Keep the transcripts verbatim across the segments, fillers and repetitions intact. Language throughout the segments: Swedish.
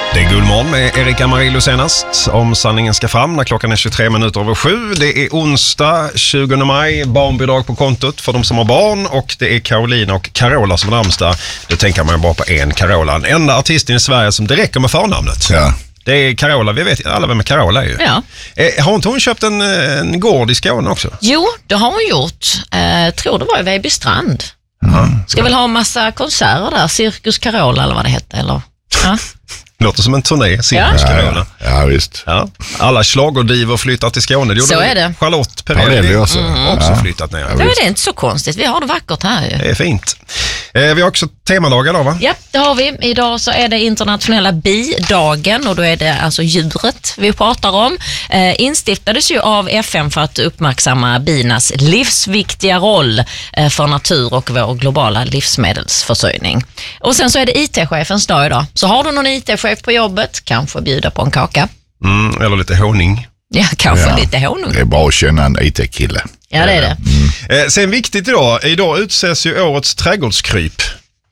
Det är Guldmorgon med Erika Marillo senast. Om sanningen ska fram när klockan är tjugotre minuter över sju. Det är onsdag tjugonde maj, barnbidrag på kontot för de som har barn. Och det är Carolina och Carola som är närmsta. Då tänker man bara på en Carola. Den enda artisten i Sverige som det räcker med förnamnet. Ja. Det är Carola, vi vet alla vem Carola är ju. Ja. Eh, har inte hon köpt en, en gård i Skåne också? Jo, det har hon gjort. Eh, tror det var i Vejbystrand. Mm. Ska väl ha en massa konserter där. Cirkus Carola eller vad det hette. Eller? Ja. Låter som en turné, Cirkus Ja. Carola. Ja, ja, visst. Ja. Alla schlagerdivor flyttar till Skåne. Det gjorde Så är det. Charlotte Pirelli Pirelli också. mm. också Ja. flyttat ner. Ja, Det är inte så konstigt. Vi har det vackert här ju. Det är fint. Eh, vi har också temadagar då, va? Ja, det har vi. Idag så är det internationella bidagen och då är det alltså djuret vi pratar om. Eh, instiftades ju av F N för att uppmärksamma binas livsviktiga roll eh, för natur och vår globala livsmedelsförsörjning. Och sen så är det I T-chefens dag idag. Så har du någon I T-chef på jobbet, kanske bjuda på en kaka. Mm, eller lite honung. Ja, kanske Ja. lite honung. Det är bra att känna en I T-kille. Ja, det är det. Eh, sen viktigt idag, idag utses ju årets trädgårdskryp.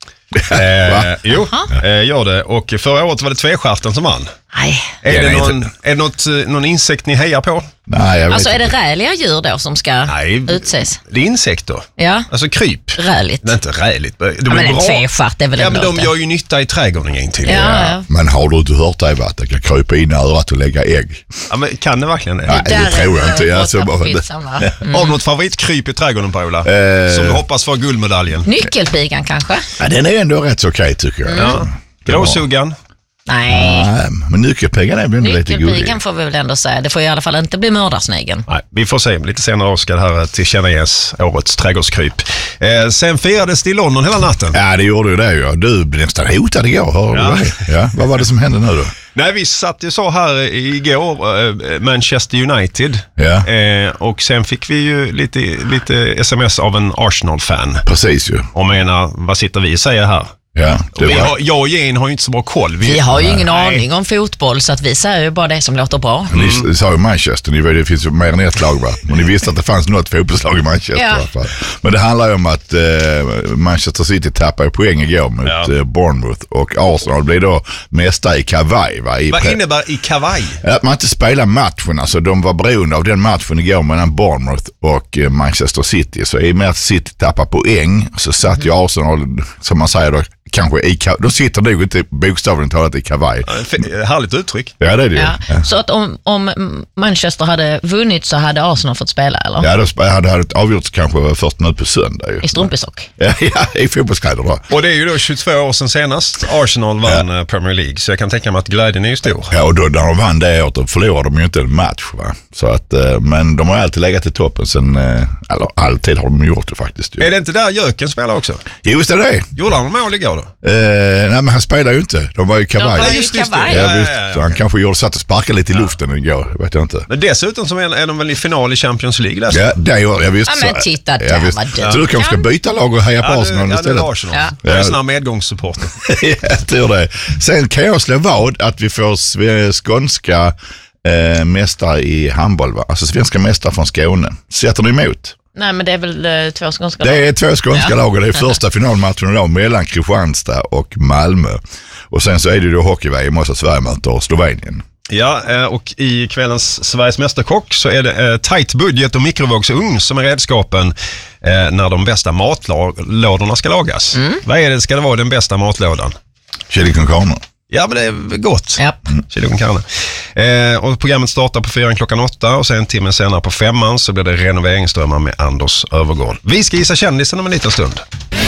Eh, jo, eh, gör det. Och förra året var det tvestjärten som vann. Nej. Är Ja, det, det är någon, är det något, eh, någon insekt ni hejar på? Nej, jag vet Alltså är det inte. räliga djur då som ska Nej. utses? Det är insekter. Ja, Alltså kryp. räligt. Det är inte räligt. De är Ja, men en bra. tvestjärt är väl Ja, ändå men de inte. gör ju nytta i trädgården en gång till. Ja, ja. Men har du inte hört det, att det kan krypa in i örat och lägga ägg? Ja, men kan det verkligen det? Nej, det Där tror jag är inte. det Alltså, borta på bara- skitsamla. Mm. Har du något favoritkryp i trädgården, Paola? Eh. Som du hoppas få guldmedaljen? Nyckelpigan kanske? Ja, den är ändå rätt så okej, tycker jag. Ja. Gråsuggan? Nej. Nej, men nyckelpigan är väl ändå lite gullig. Nyckelpigan får vi väl ändå säga. Det får i alla fall inte bli mördarsnäggen. Nej, vi får se. Lite senare ska det här tillkännages årets trädgårdskryp. Eh, sen firades det i London hela natten. Ja, det gjorde ju det ju. Du blev nästan hotad igår, hörde Ja. du det? Ja. Vad var det som hände nu då? Nej, vi satt ju så här igår, eh, Manchester United. Ja. Eh, och sen fick vi ju lite, lite sms av en Arsenal-fan. Precis ju. Och menar, vad sitter vi och säger här? Ja, det Vi var... har, jag och Jane har ju inte så bra koll. Vi har ju ingen Nej. aning om fotboll så att vi säger ju bara det som låter bra. Ni sa ju Manchester, ni vet, det finns ju mer än ett lag, va? Men ni visste att det fanns något fotbollslag i Manchester Ja. i alla fall. Men det handlar ju om att eh, Manchester City tappade poäng igår mot Ja. eh, Bournemouth och Arsenal blev då mästare i kavaj, va? I Vad pre- innebär i kavaj? Att man inte spelar matchen, alltså de var beroende av den matchen igår mellan Bournemouth och eh, Manchester City. Så i och med att City tappar poäng så satt ju Arsenal, som man säger då, kanske i kavaj. Då sitter det ju inte bokstavligt talat i kavaj. F- härligt uttryck. Ja, det är det ju. Ja. Ja. Så att om, om Manchester hade vunnit så hade Arsenal fått spela, eller? Ja, då hade det avgjorts kanske först nu på söndag ju. I strumpesock. Ja, ja, i fotbollskläder då. Och det är ju då tjugotvå år sedan senast Arsenal vann ja. Premier League. Så jag kan tänka mig att glädjen är ju stor. Ja, och då när de vann det året, då förlorade de ju inte en match, va? Så att, eh, men de har alltid legat i toppen sen, eh, eller alltid har de gjort det faktiskt ju. Är det inte där Jöken spelar också? Jo, visst är det. Gjorde han mål igår då? Eh, nej, men han spelar ju inte. De var ju i De kavaj. var Ja, ju just i det, just det. kavaj. Ja, Ja, visst. ja, ja, Så han kanske gjorde satt och sparkade lite i luften igår, vet jag inte. Men dessutom så är är de väl i final i Champions League där? Ja, det gör jag visst. Ja, men så- titta där, ja, visst. vad du Så du kanske ska kan. byta lag och heja på Ja, nu, Arsenal ja, nu är istället? det Arsenal. Ja. Jag är Ja. en sån här medgångssupporter. Jag tror det. Sen kan jag slå vad att vi får sve- skånska eh, mästare i handboll, va? Alltså svenska mästare från Skåne. Sätter ni emot? Nej, men det är väl eh, två skånska Det lag. är två skånska Ja. lag och det är första finalmatchen idag mellan Kristianstad och Malmö. Och sen så är det ju hockey-V M också, Sverige möter Slovenien. Ja, eh, och i kvällens Sveriges Mästerkock så är det eh, tight budget och mikrovågsugn som är redskapen eh, när de bästa matlådorna ska lagas. Mm. Vad är det ska det vara den bästa matlådan? Kjell con Carne. Ja, men det är gott. Ja. Kjell con Carne. Eh, och programmet startar på fyran klockan åtta och sen en timme senare på femman så blir det renoveringsdrömmar med Anders Övergård. Vi ska gissa kändisen om en liten stund.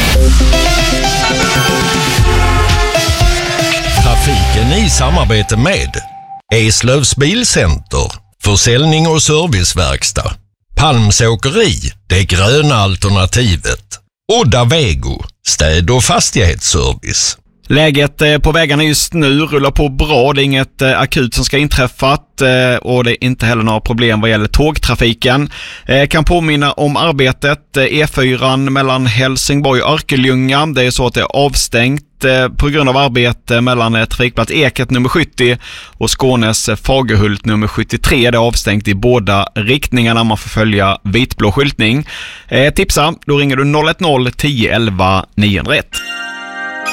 Trafiken i samarbete med Eslövs Bilcenter, försäljning och serviceverkstad, Palms åkeri, det gröna alternativet, Odda Vego, städ- och fastighetsservice. Läget eh, på vägarna just nu rullar på bra. Det är inget eh, akut som ska inträffat eh, och det är inte heller några problem vad gäller tågtrafiken. Eh, kan påminna om arbetet eh, E fyran mellan Helsingborg och Örkelljunga. Det är så att det är avstängt eh, på grund av arbete mellan eh, trafikplats Eket nummer sjuttio och Skånes eh, Fagerhult nummer sjuttiotre. Det är avstängt i båda riktningarna. Man får följa vitblå skyltning. Eh, tipsa, då ringer du noll ett noll tio elva niohundraett.